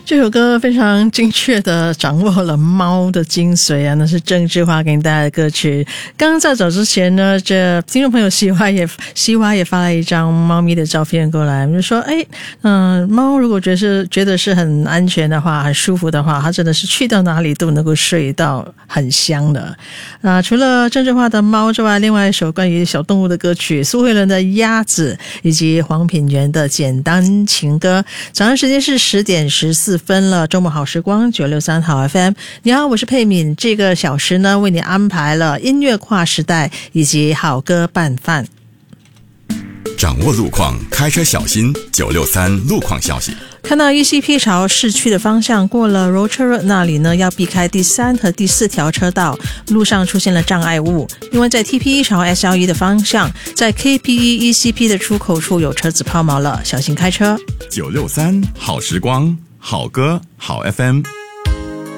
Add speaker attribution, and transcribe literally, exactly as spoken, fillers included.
Speaker 1: 这首歌非常精确的掌握了猫的精髓啊，那是郑智化给你带来的歌曲。刚刚在走之前呢，这听众朋友西瓜也西瓜也发了一张猫咪的照片过来，就说哎，嗯、呃，猫如果觉得是觉得是很安全的话，很舒服的话，它真的是去到哪里都能够睡到很香的。啊、呃，除了郑智化的猫之外，另外一首关于小动物的歌曲，苏慧伦的鸭子，以及黄品源的简单情歌。早上时间是十点十四分了，周末好时光九六三好 F M。 你好，我是佩敏，这个小时呢为你安排了音乐跨时代以及好歌拌饭。
Speaker 2: 掌握路况，开车小心。九六三路况消息。
Speaker 1: 看到 E C P 朝市区的方向，过了 Rocher Road 那里呢，要避开第三和第四条车道，路上出现了障碍物。另外在 T P E 朝 S L E 的方向，在 K P E E C P 的出口处有车子抛锚了，小心开车。
Speaker 2: 九六三好时光，好歌好 F M。